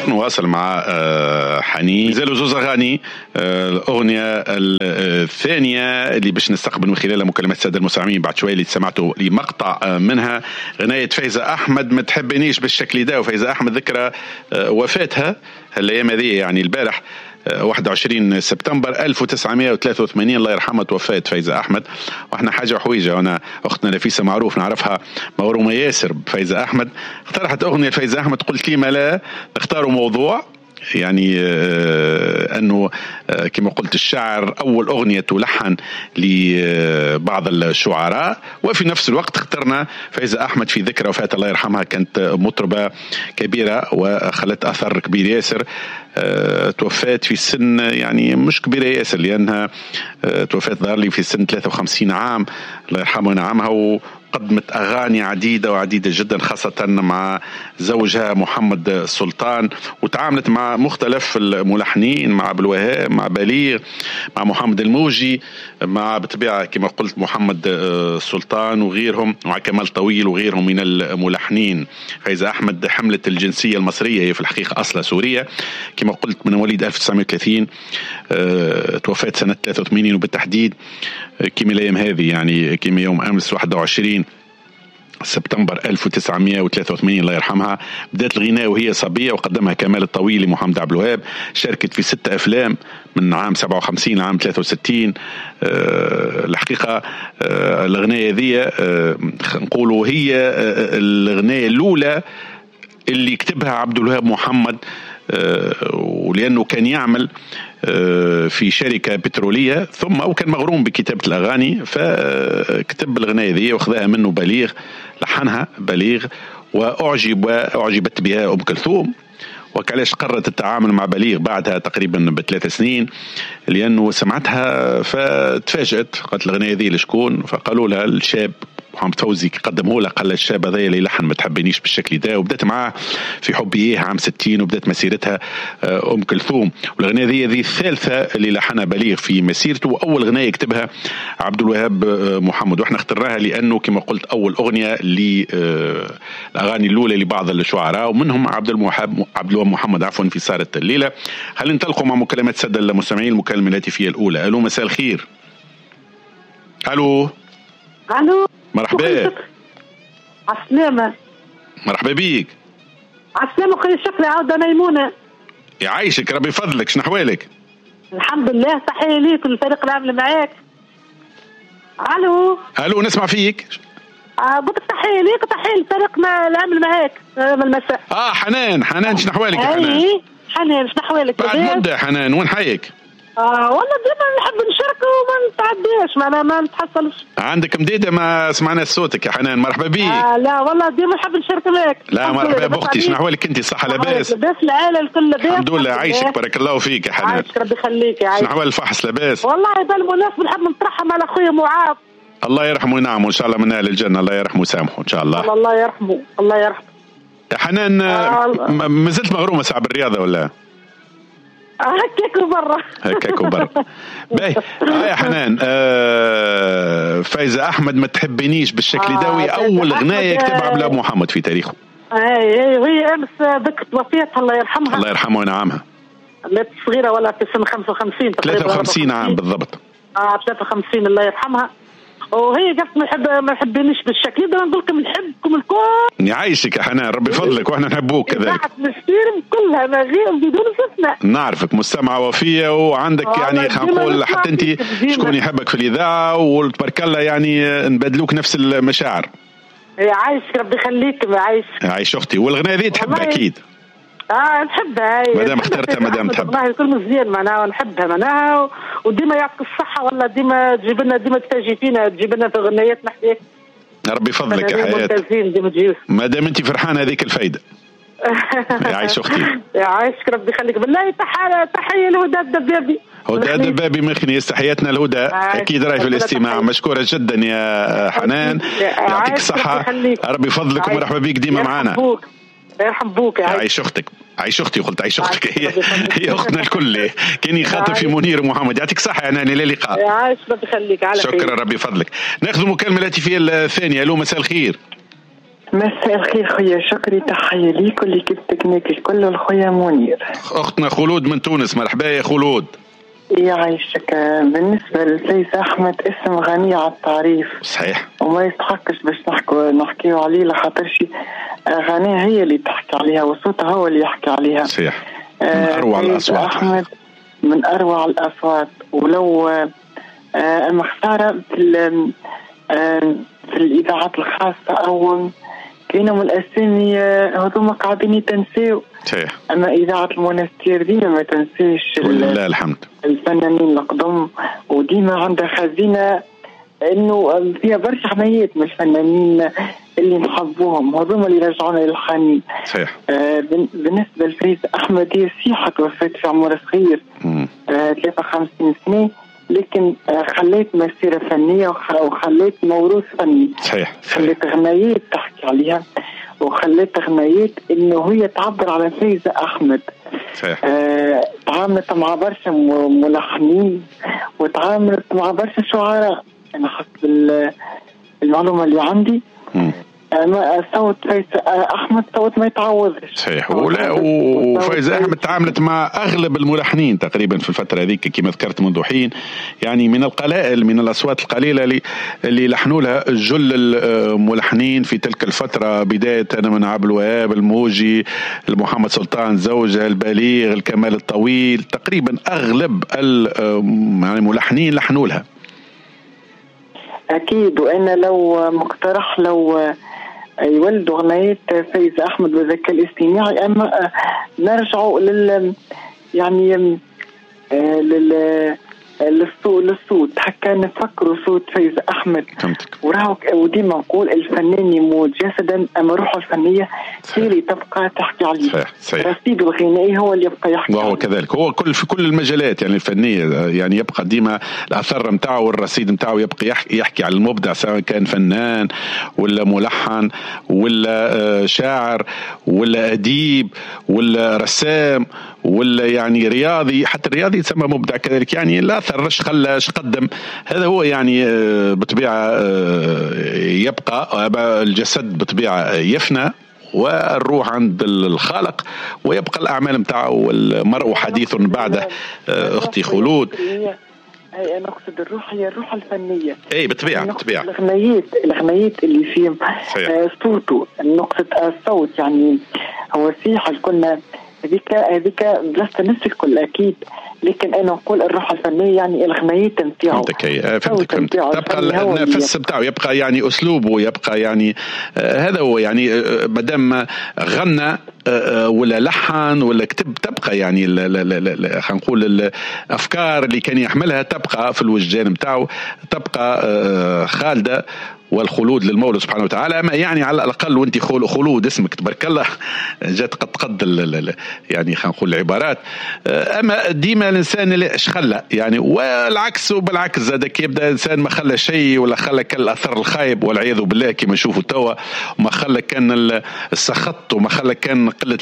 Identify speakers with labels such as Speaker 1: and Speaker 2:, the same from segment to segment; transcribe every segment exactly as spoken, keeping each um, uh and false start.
Speaker 1: نواصل مع حنين. زالوا زوز أغاني. الأغنية الثانية اللي باش نستقبل من خلالها مكالمات السادة المستمعين بعد شوية اللي سمعتوا لمقطع منها غناية فايزة أحمد ما تحبنيش بالشكل ده. وفايزة أحمد ذكرى وفاتها الأيام هذه يعني البارح واحد وعشرين سبتمبر ألف وتسعمائة وثلاثة وثمانين الله يرحمها توفات فايزة أحمد. واحنا حاجة حويجة وانا أختنا نفيسة معروف نعرفها مغرومة ياسر بفايزة أحمد. اقترحت أغنية فايزة أحمد قلت لي ما لا نختاروا موضوع يعني آه أنه آه كما قلت الشعر أول أغنية تلحن لبعض الشعراء وفي نفس الوقت اخترنا فايزة أحمد في ذكرى وفاة الله يرحمها. كانت مطربة كبيرة وخلت أثر كبير ياسر. آه توفات في سن يعني مش كبيرة ياسر لأنها آه توفات ظهر لي في سن ثلاثة وخمسين عام الله يرحمه ونعمها. و قدمت أغاني عديدة وعديدة جدا خاصة مع زوجها محمد سلطان وتعاملت مع مختلف الملحنين مع بالوهاب مع بليغ مع محمد الموجي مع بطبيعة كما قلت محمد سلطان وغيرهم مع كمال طويل وغيرهم من الملحنين. فايزة أحمد حملت الجنسية المصرية هي في الحقيقة أصلها سورية كما قلت من مواليد ألف وتسعمائة وثلاثين. أه توفات سنة ثلاثة وثمانين وبالتحديد كما الأيام هذه يعني كما يوم أمس واحد وعشرين سبتمبر ألف وتسعمائة وثلاثة وثمانين الله يرحمها. بدأت الغناء وهي صبية وقدمها كمال الطويل لمحمد عبد الوهاب. شاركت في ستة أفلام من عام سبعة وخمسين لعام ثلاثة وستين. أه الحقيقة أه الغناء هذه أه نقولوا هي أه الغناء الأولى اللي كتبها عبد الوهاب محمد. أه ولأنه كان يعمل في شركة بترولية ثم أو كان مغروم بكتابة الأغاني فكتب الغناية ذي واخذها منه بليغ لحنها بليغ وأعجب وأعجبت بها أم كلثوم. وكلاش قررت التعامل مع بليغ بعدها تقريبا بثلاث سنين لأنه سمعتها فتفاجأت قالت الغناية ذي لشكون فقالوا لها الشاب محمد فوزي قدمه له قال الشاب هذا اللي لحن ما تحبنيش بالشكل ده. وبدأت معاه في حبيه عام ستين وبدأت مسيرتها أم كلثوم. والغناية ذي ذي الثالثة اللي لحنها بليغ في مسيرته وأول غناية يكتبها عبد الوهاب محمد. واحنا اخترناها لأنه كما قلت أول أغنية للأغاني الأولى لبعض الشعراء ومنهم عبد الوهاب عبد الوهاب محمد عفوا في صارت الليلة. هل ننطلقوا مع مكالمات سادة المستمعين المكالمة الهاتفية الأولى. ألو مساء الخير. ألو
Speaker 2: ألو
Speaker 1: مرحبا.
Speaker 2: عسلامة.
Speaker 1: مرحبا بيك.
Speaker 2: عسلامة خير شكرا عودة ميمونة.
Speaker 1: يعيشك ربي فضلك شنو أحوالك؟
Speaker 2: الحمد لله تحية ليك الفريق العامل معاك. ألو
Speaker 1: ألو نسمع فيك.
Speaker 2: آه بدك تحية ليك وتحية الفريق العامل معاك من المساء.
Speaker 1: آه حنان حنان شنو أحوالك يا حنان؟
Speaker 2: أي حنان شنو أحوالك؟
Speaker 1: بعد مدة حنان وين حيك؟
Speaker 2: آه والله ديما نحب نشارك وما نتعديش معنا ما نتحصلش.
Speaker 1: عندك مديدة ما سمعنا صوتك يا حنان مرحبا بيك.
Speaker 2: آه لا والله ديما نحب نشارك معك.
Speaker 1: لا مرحبا بأختي شنو أحوالك أنت صحة لاباس؟
Speaker 2: لاباس العائلة الكل لاباس
Speaker 1: الحمد لله عايشك بارك الله فيك يا حنان.
Speaker 2: عايشك ربي يخليك يا عايشك.
Speaker 1: شنو أحوال الفحص لاباس؟
Speaker 2: والله هذا المناسبة نحب نترحم على أخويا معاذ
Speaker 1: الله يرحمه وينعمه إن شاء الله من أهل الجنة الله يرحمه ويسامحه إن شاء الله.
Speaker 2: الله يرحمه الله يرحمه.
Speaker 1: يا حنان آه ما زلت مغرومة ساعة بالرياضة ولا؟
Speaker 2: هكاك وبرا
Speaker 1: هكاك وبرا. باهي يا حنان آه فايزة أحمد ما تحبنيش بالشكل داوي أول غناية يكتبها عبد الوهاب محمد في تاريخه.
Speaker 2: اي وهي امس ذكرت وفاتها الله يرحمها.
Speaker 1: الله يرحمها ونعمها.
Speaker 2: ماتت صغيرة ولا في سن خمسة وخمسين
Speaker 1: ثلاثة وخمسين عام بالضبط.
Speaker 2: اه ثلاثة وخمسين الله يرحمها. وهي قالت ما نحب ما نحبنيش بالشكل ده نقول لكم نحبكم الكل.
Speaker 1: يعيشك يا حنان ربي فضلك واحنا نحبوك كذلك.
Speaker 2: مسيرهم كلها ما غير بدون استثناء.
Speaker 1: نعرفك مستمعة وفية وعندك يعني خلينا نقول حتى انت شكون يحبك في الإذاعة وتبارك الله يعني نبادلوك نفس المشاعر.
Speaker 2: عايشك ربي يخليك عايش.
Speaker 1: عايش أختي والغناء ذي تحبها أكيد.
Speaker 2: اه نحبها هاي
Speaker 1: مادام اخترتها مادام تحب
Speaker 2: والله كل مزيان معناها نحبها معناها وديما يعطيك الصحة والله ديما تجيب لنا ديما تفاجئ فينا تجيب لنا في غنيات نحكي
Speaker 1: ربي فضلك يا حياتي مادام انت فرحانة هذيك الفايدة. يا عايش أختي
Speaker 2: يا عايشك ربي يخليك بالله تحية تحية لهدى الدبابي.
Speaker 1: هدى الدبابي مخني تحياتنا الهدى أكيد راي في الاستماع مشكورة جدا يا حنان يعطيك الصحة ربي فضلك ومرحبا بيك ديما معنا.
Speaker 2: يرحم بوك
Speaker 1: يا عايش اختك عايش اختي قلت عايش اختك هي هي اختنا الكل كان يخاطب في منير محمد يعطيك صحه يا ناني الى اللقاء.
Speaker 2: يا عايش ربي يخليك على خير.
Speaker 1: شكرا ربي فضلك. ناخذ المكالمه الهاتفيه الثانيه. الو مساء الخير.
Speaker 3: مساء الخير خويا شكري، تحية ليك واللي كتكنيك الكل والخويا منير.
Speaker 1: أختنا خلود من تونس، مرحبا يا خلود.
Speaker 3: يعيشك. بالنسبة لفايز أحمد اسم غني على التعريف
Speaker 1: صحيح،
Speaker 3: وما يستحقش باش نحكوا نحكيو عليه لخاطرش أغانيه هي اللي تحكي عليها وصوتها هو اللي يحكي عليها.
Speaker 1: صحيح، من أروع الأصوات.
Speaker 3: أحمد من أروع الأصوات، ولو المختارة في في الإذاعات الخاصة أو كاينة من الأسامي هذوما قاعدين يتنسيو.
Speaker 1: صحيح. أما
Speaker 3: إذاعة المونستير ديما ما تنسيش
Speaker 1: لله الحمد
Speaker 3: الفنانين القدم، وديما عندها خزينة إنه فيها برشا حمايات من الفنانين اللي نحبوهم هذوما اللي رجعونا للحنين.
Speaker 1: صحيح.
Speaker 3: آه بالنسبة لفايز أحمد هي صيحة توفت في عمر صغير آه ثلاثة وخمسين سنة، لكن خليت مسيرة فنية وخليت موروث فني.
Speaker 1: صحيح.
Speaker 3: خليت غنايات تحكي عليها وخليت غنايات إنه هي تعبر على فايزة أحمد.
Speaker 1: صحيح.
Speaker 3: آه، تعاملت مع برشا ملحنين وتعاملت مع برشا شعراء. أنا حسب المعلومة اللي عندي م. صوت فايز أحمد صوت ما يتعوضش.
Speaker 1: صحيح. ولا وفايز أحمد تعاملت مع أغلب الملحنين تقريبا في الفترة هذيك كما ذكرت منذ حين، يعني من القلائل من الأصوات القليلة اللي اللي لحنوا لها جل الملحنين في تلك الفترة، بداية من عبد الوهاب، الموجي، محمد سلطان زوجها، البليغ، الكمال الطويل، تقريبا أغلب الملحنين لحنوا لها.
Speaker 3: أكيد. وأنا لو مقترح لو يولدوا غنايات فايز أحمد بالذكاء الاصطناعي، أما نرجعوا لل يعني لل للصوت للصوت هكا نفكروا صوت فايز أحمد. وراهو وديما نقول الفنان يموت جسدا أما روحه الفنية هي اللي تبقى تحكي عليه. رصيد الغنائي هو اللي يبقى يحكي
Speaker 1: وهو كذلك هو كل في كل المجالات يعني الفنية، يعني يبقى ديما الأثر متاعه والرصيد متاعه يبقى يحكي, يحكي على المبدع، سواء كان فنان ولا ملحن ولا شاعر ولا أديب ولا رسام ولا يعني رياضي. حتى الرياضي يسمى مبدع كذلك، يعني الأثر ايش خلى ايش قدم، هذا هو يعني بطبيعة يبقى. الجسد بطبيعة يفنى والروح عند الخالق ويبقى الأعمال متاعه والمرء حديث بعده. أختي خلود،
Speaker 3: أي أنا أقصد الروح هي الروح الفنية.
Speaker 1: أي بالطبيعة بالطبيعة.
Speaker 3: الغنايات الغنايات اللي فيهم صوته نقطة الصوت يعني هو صيحة كنا هذيك هذيك بلاصة نفس الكل أكيد، لكن أنا نقول الروح الفنية يعني الغنايات نتاعو.
Speaker 1: فهمتك فهمتك فهمتك. تبقى النفس بتاعه، يبقى يعني أسلوبه، يبقى يعني آه هذا هو يعني آه مدام غنى آه ولا لحن ولا كتب تبقى يعني خلينا نقول الأفكار اللي كان يحملها تبقى في الوجدان بتاعه، تبقى آه خالدة والخلود للمولى سبحانه وتعالى. ما يعني على الأقل وانت خلود اسمك تبارك الله جات قد قد يعني خلينا نقول العبارات. أما ديما الإنسان اللي اش خلى يعني، والعكس وبالعكس زادك يبدأ إنسان ما خلى شيء ولا خلى كان الأثر الخايب والعياذ بالله كما نشوفوا توا، وما خلى كان السخط وما خلى كان قلة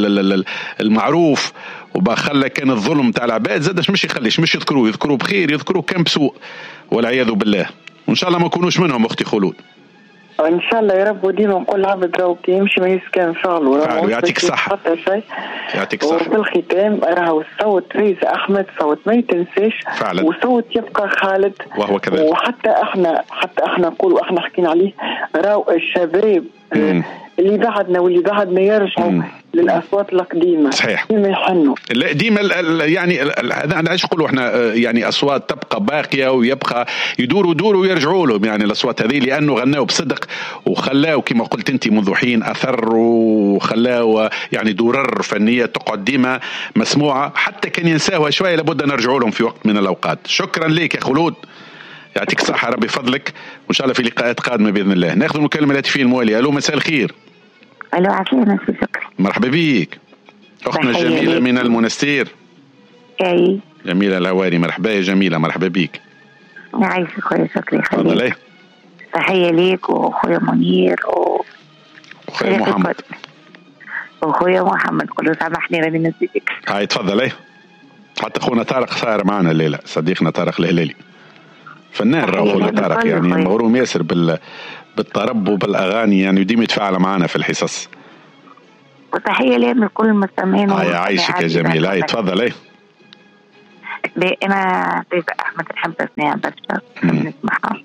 Speaker 1: المعروف وما خلى كان الظلم تاع العباد، زادش مش يخليش مش يذكروه يذكروه بخير يذكروه كان بسوء والعياذ بالله. وإن شاء الله ما نكونوش منهم أختي خلود.
Speaker 3: إن شاء الله يا رب. وديما نقول عبد راهو كي يمشي ما يسكن فعله.
Speaker 1: فعله يعطيك الصحة. يعطيك الصحة.
Speaker 3: وفي الختام راهو الصوت فايز أحمد صوت ما يتنساش فعلا، وصوت يبقى خالد
Speaker 1: وهو كذلك.
Speaker 3: وحتى احنا حتى احنا نقول واحنا حكينا عليه راهو الشباب مم. اللي بعدنا واللي بعدنا يرجعوا للأصوات القديمة.
Speaker 1: صحيح.
Speaker 3: ديما يحنوا
Speaker 1: ديما يعني هذا عايش نقولوا احنا يعني أصوات تبقى باقية ويبقى يدوروا يدوروا ويرجعوا لهم يعني الأصوات هذه، لأنه غناوا بصدق وخلاوا كما قلت أنت منذ حين أثر وخلاوا يعني درر فنية تقعد ديما مسموعة، حتى كان ينساوها شوية لابد نرجعوا لهم في وقت من الأوقات. شكرا لك يا خلود، يعطيك الصحة ربي فضلك، وإن شاء الله في لقاءات قادمة بإذن الله. ناخذ المكالمة الهاتفية الموالية. ألو مساء الخير.
Speaker 4: ألو عسلامة سي شكري.
Speaker 1: مرحبا بيك أختنا جميلة من المنستير.
Speaker 4: أي
Speaker 1: جميلة الهواري. مرحبا يا جميلة، مرحبا بيك.
Speaker 4: يعيشك خويا شكري.
Speaker 1: تفضلي.
Speaker 4: تحية ليك وخويا منير
Speaker 1: وخويا محمد
Speaker 4: وخويا محمد كله. سامحني راني نسيتك.
Speaker 1: هاي تفضلي. حتى خونا طارق صار معنا الليلة، صديقنا طارق الهلالي. فنان راهو طارق، يعني مغروم ياسر بال بالطرب وبالاغاني، يعني وديما يتفاعل معنا في الحصص.
Speaker 4: وتحيه لهم لكل المستمعين.
Speaker 1: اه يعيشك يا جميل. هاي تفضل. ايه
Speaker 4: انا فايزة احمد نحب اسمعها برشا، نسمعها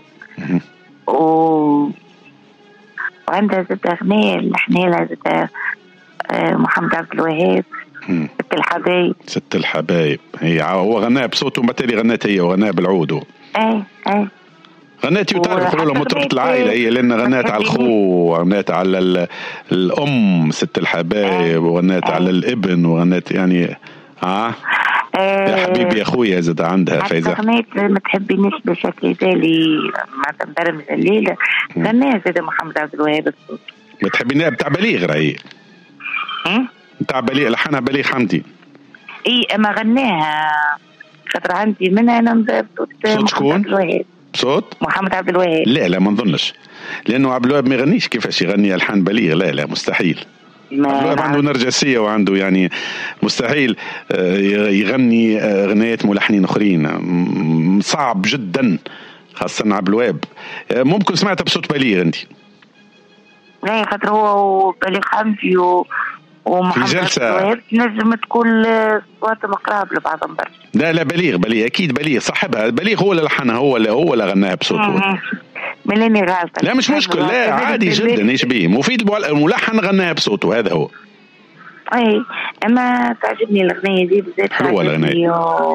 Speaker 4: و وعندها زاد اغنيه اللي حنا لها زاد محمد عبد الوهاب، ست الحبايب.
Speaker 1: ست الحبايب هي هو غناها بصوته، وبالتالي غنات هي وغناها بالعود.
Speaker 4: اي اي
Speaker 1: غنات وتعرف يقولوا مطربة العائلة هي، لأن غنات على الخو وغنات على الأم ست الحبايب، وغنات على الابن، وغنات يعني اه يا حبيبي يا خويا زاد عندها فايزة.
Speaker 4: غنات ما تحبينيش بشكل تالي مع برنامج الليلة، غناها زاد محمد عبد الوهاب الصوت.
Speaker 1: ما تحبينها بتاع بليغ راهي؟ بتاع بليغ، لحنها بليغ حمدي.
Speaker 4: اي اما غناها خاطر عندي منها انا بصوت محمد عبد الوهاب.
Speaker 1: صوت
Speaker 4: محمد عبد الوهاب؟
Speaker 1: لا لا ما نظنش، لانه عبد الوهاب ما يغنيش كيفاش يغني الحان بليغ، لا لا مستحيل. عبد الوهاب عنده نرجسيه وعنده يعني مستحيل يغني اغنيات ملحنين اخرين، صعب جدا خاصه عبد الوهاب. ممكن سمعتها بصوت بليغ انت؟
Speaker 4: لا خاطر هو بليغ حمدي ومحمد عبد الوهاب نجم تكون صوت مقراب لبعضهم برشا.
Speaker 1: لا لا بليغ بليغ اكيد بليغ صاحبها، بليغ هو اللي لحنها، هو اللي هو اللي غناها بصوته.
Speaker 4: ملاني غالطه.
Speaker 1: لا مش مشكل، لا عادي جدا، ايش بيه مفيد الملحن غناها بصوته، هذا هو.
Speaker 4: اي اما تعجبني الاغنيه دي بالذات،
Speaker 1: حلوه الاغنيه.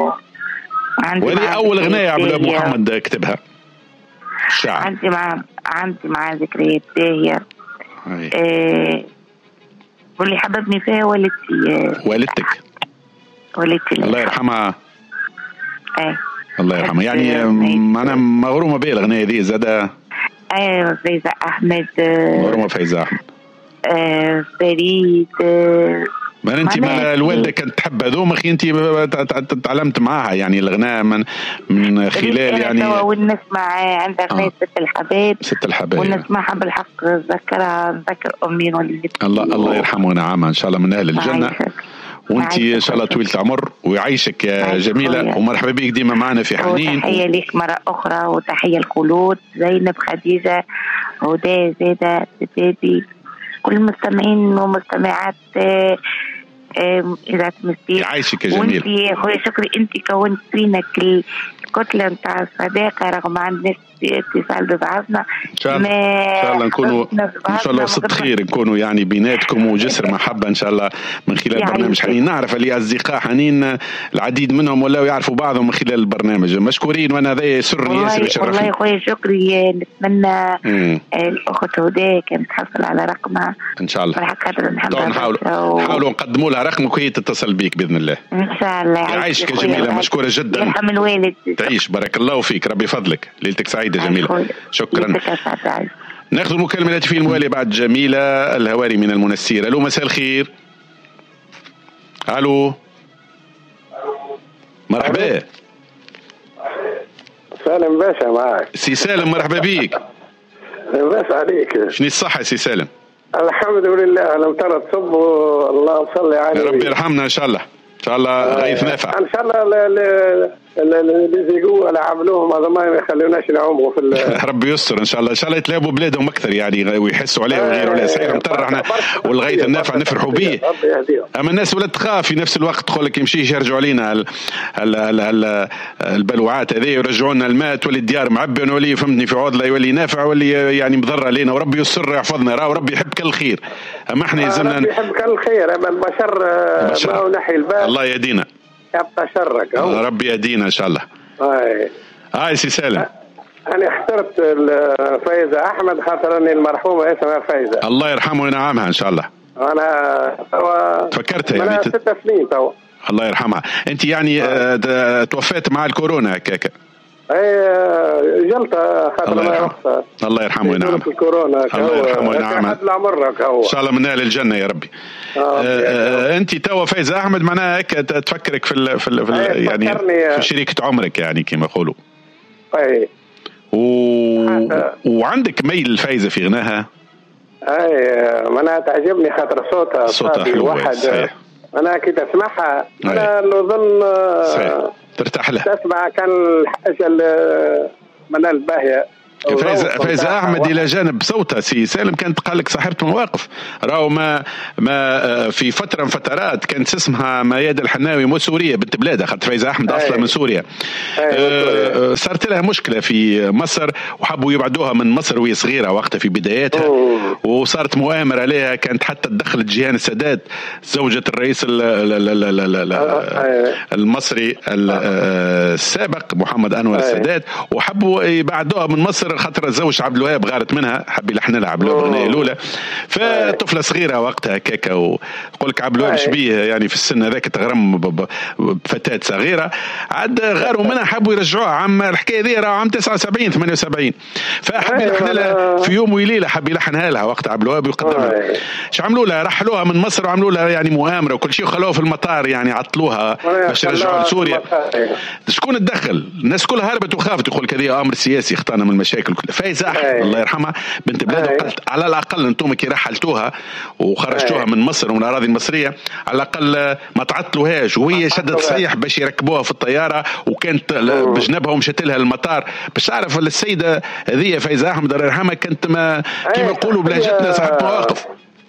Speaker 1: وهذه اول اغنيه عبد الوهاب محمد كتبها الشعر.
Speaker 4: عندي مع عندي مع ذكريات باهيه. ايه واللي حببني فيها والدتي.
Speaker 1: والدتك
Speaker 4: والدتي
Speaker 1: الله يرحمها.
Speaker 4: ايه
Speaker 1: الله يرحمها. يعني انا مغرومه بها الاغنيه دي زاده.
Speaker 4: ايه فايزة احمد.
Speaker 1: مغرومه فايزة احمد.
Speaker 4: آه فريد. آه
Speaker 1: ما انت ما الوالده كانت تحب هذوما اخي، انت تعلمت معاها يعني الغناء من من خلال يعني.
Speaker 4: ونسمع عندها اغنيه ست الحبايب.
Speaker 1: ست الحبايب
Speaker 4: ونسمعها بالحق، ذكرها نذكر امي والدتي.
Speaker 1: الله الله يرحمه ونعمها ان شاء الله من اهل الجنه. وانت ان شاء الله طويله عمر ويعيشك يا جميله، ومرحبا بيك ديما معنا في حنين.
Speaker 4: وتحيه ليك مره اخرى، وتحيه لخلود، زينب، خديجه، هدى، زيده، ستاتي، كل المستمعين ومستمعات إذا تمثيل.
Speaker 1: يعيشك يا جميل.
Speaker 4: وانت يا أخوي شكري، انت كونت فينا الكتلة نتاع الصداقة رغم عندنا اتصال ببعضنا.
Speaker 1: ان شاء الله ان شاء الله نكونوا ان شاء الله صدق خير، نكونوا يعني بيناتكم وجسر محبة ان شاء الله من خلال برنامج حنين. نعرف اللي اصدقاء حنين العديد منهم ولاو يعرفوا بعضهم من خلال البرنامج، مشكورين، وانا هذا سر ياسر يشرفني.
Speaker 4: والله يا اخوي شكري، نتمنى الاخت هدى كانت تحصل على رقمها
Speaker 1: ان شاء الله.
Speaker 4: نحاولوا
Speaker 1: نحاولوا نقدموا لها رقمك وهي تتصل بيك باذن الله
Speaker 4: ان شاء الله.
Speaker 1: يعيشك يا جميله، مشكوره جدا.
Speaker 4: يرحم الوالد.
Speaker 1: تعيش بارك الله فيك، ربي فضلك، ليلتك سعيده جميله. شكرا. ناخذ المكالمه الهاتفيه المواليه بعد جميله الهواري من المنسيره. الو مساء الخير. الو مرحبا.
Speaker 5: سالم باشا معك.
Speaker 1: سي سالم مرحبا بيك.
Speaker 5: بس عليك.
Speaker 1: شنو الصحه سي سالم؟
Speaker 5: الحمد لله. لم ترى تصب الله صلي عليه.
Speaker 1: ربي يرحمنا ان شاء الله ان شاء الله غيث نافع
Speaker 5: ان شاء الله. اللي زيقوا اللي عملوهم هذا ما يخلوناش نعوموا في
Speaker 1: ربي يستر ان شاء الله. ان شاء الله يتلاعبوا بلادهم اكثر يعني ويحسوا عليها ويغيروا عليها. صحيح مطر احنا والغيث النافع نفرحوا به، اما الناس ولا تخاف في نفس الوقت، تقول لك يمشيش يرجعوا علينا ال ال ال ال البلوعات هذه، يرجعوا لنا الماء، تولي الديار معبيه، نولي فهمتني في عوضله، يولي نافع واللي يعني مضر علينا. وربي يستر يحفظنا، راه ربي يحب كل الخير، اما احنا يلزمنا
Speaker 5: ربي يحب كل الخير، اما البشر ما هو نحي البال.
Speaker 1: الله يهدينا
Speaker 5: يبقى شرك
Speaker 1: أو. ربي يهدينا ان شاء الله.
Speaker 5: هاي
Speaker 1: هاي سي سالم.
Speaker 5: انا اخترت فايزة احمد خاطر اني المرحومه اسمها فايزة الله
Speaker 1: يرحمه وينعمها ان شاء الله.
Speaker 5: انا توا
Speaker 1: تفكرتها يعني
Speaker 5: ت... ست سنين توا
Speaker 1: الله يرحمها. انت يعني آه توفيت مع الكورونا هكاك؟
Speaker 5: اي جلطه خاطر
Speaker 1: الله يرحمه الله يرحمه وينعمها.
Speaker 5: الكورونا
Speaker 1: الله يرحمه وينعمها
Speaker 5: ان
Speaker 1: شاء الله من اهل الجنه يا ربي. آه آه انت توا فايزة احمد معناها هيك تفكرك في ال في, ال في ال يعني في شريكه عمرك يعني كما يقولوا.
Speaker 5: اي
Speaker 1: و... وعندك ميل فايزة في غناها؟
Speaker 5: اي معناها تعجبني خاطر صوتها
Speaker 1: صوتها حلو
Speaker 5: واحد. انا كي تسمعها انا نظن
Speaker 1: ترتاح له.
Speaker 5: تسمع كان اجل منال باهيه
Speaker 1: فايز فايز احمد الى جانب صوته سي سالم كانت قال لك صاحبه مواقف راهو ما ما في فتره من فترات كانت اسمها مياد الحناوي مو سوريه بنت بلادها خاطر فايز احمد اصلا من سوريا. أه صارت لها مشكله في مصر وحبوا يبعدوها من مصر وهي صغيره وقتها في بداياتها وصارت مؤامره عليها كانت حتى تدخلت جيهان السادات زوجة الرئيس المصري السابق محمد انور السادات وحبوا يبعدوها من مصر خاطر الزوج عبد الوهاب غارت منها حب يلحن لها عبد الوهاب الاغنيه الاولى فطفله صغيره وقتها كيكا ويقول لك عبد الوهاب شبيه يعني في السن هذاك تغرم بفتاه صغيره عاد غاروا منها حبوا يرجعوها عام الحكايه ذي راه عام تسعة وسبعين ثمانية وسبعين فحب يلحن لها في يوم وليله حب يلحنها لها وقت عبد الوهاب ويقدمها. ايش عملوا لها؟ رحلوها من مصر وعملوا لها يعني مؤامره وكل شيء وخلوها في المطار يعني عطلوها باش يرجعوها لسوريا. شكون تدخل؟ الناس كلها هربت وخافت يقول كذا امر سياسي اختارنا من المشاكل. فايزة أحمد الله يرحمها بنت بلاده قالت على الأقل أنتم كي رحلتوها وخرجتوها من مصر ومن الأراضي المصرية على الأقل ما تعطلوهاش وهي شدت صيح باش يركبوها في الطيارة وكانت بجنبها ومشت لها المطار باش تعرف السيدة هذه فايزة أحمد الله يرحمها كانت ما كيما يقولوا بلهجتنا صاحبة مواقف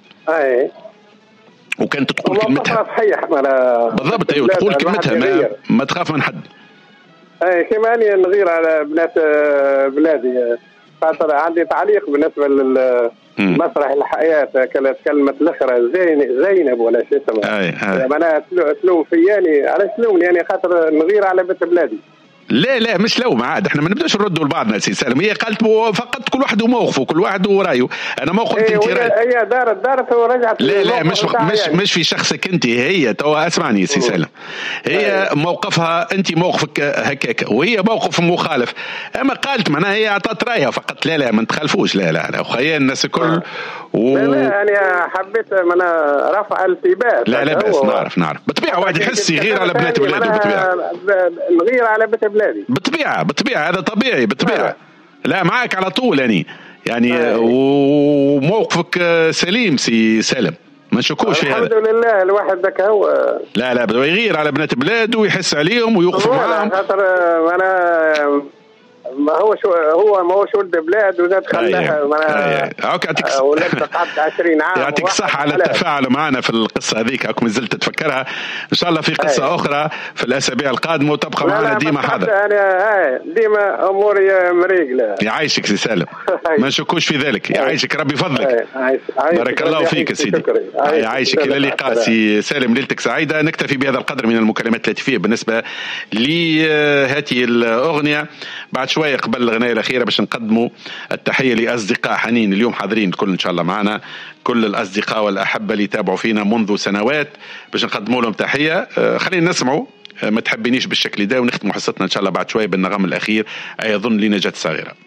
Speaker 1: وكانت تقول كلمتها بالضبط. أيوة تقول كلمتها ما, ما تخاف من حد.
Speaker 5: اي كمان نغير على بنات بلادي خاطر عندي تعليق بالنسبه للمسرح الحياه كانت كلمه الاخرى زين زينب ولا شيء اسمها انا تلوم فياني على تلومني يعني خاطر نغير على بنت بلادي.
Speaker 1: لا لا مش لوم عاد احنا ما نبداش نردوا لبعضنا سي سالم هي قالت فقط كل واحد وموقفه كل واحد ورايه انا ما قلت
Speaker 5: انت
Speaker 1: راي
Speaker 5: هي دارت دارت ورجعت
Speaker 1: لا لا مش مش يعني. مش في شخصك انت هي توا اسمعني سي سالم هي أيه. موقفها انت موقفك هكاك وهي موقف مخالف اما قالت معناها هي اعطت رايها فقط لا لا ما نتخالفوش لا لا لا خيال الناس الكل
Speaker 5: و... لا لا انا حبيت من رفع الالتباس
Speaker 1: لا لا بس نعرف نعرف بطبيعه واحد يحس يغير على بنات بلاده بطبيعه
Speaker 5: نغير على بنت بلادي
Speaker 1: بطبيعه بطبيعه هذا طبيعي بطبيعه لا معك على طول يعني يعني وموقفك سليم سي سالم ما نشكوش في هذا
Speaker 5: الحمد لله الواحد ذاك هو
Speaker 1: لا لا بده يغير على بنات بلاده ويحس عليهم ويوقف معاهم
Speaker 5: خاطر انا ما هو شو هو ما هو شو البلاد وزاد خلاها
Speaker 1: ما
Speaker 5: ولد قعدت عشرين عام
Speaker 1: يعطيك الصحة على التفاعل معنا في القصة هذيك هاك مازلت تتفكرها إن شاء الله في قصة أي. أخرى في الأسابيع القادمة وتبقى معنا ديما حاضر
Speaker 5: أنا ديما أموري مريقلة
Speaker 1: يعيشك سي سالم ما نشكوش في ذلك يعيشك ربي فضلك بارك الله فيك سيدي يعيشك إلى اللقاء سي سالم ليلتك سعيدة. نكتفي بهذا القدر من المكالمات الهاتفية بالنسبة لهذه الأغنية بعد شوية قبل الغناية الأخيرة باش نقدموا التحية لأصدقاء حنين اليوم حاضرين الكل إن شاء الله معنا كل الأصدقاء والأحبة اللي تابعوا فينا منذ سنوات باش نقدموا لهم تحية. خلينا نسمعوا ما تحبينيش بالشكل ده ونختم حصتنا إن شاء الله بعد شوية بالنغم الأخير أيظن لنجاة صغيرة.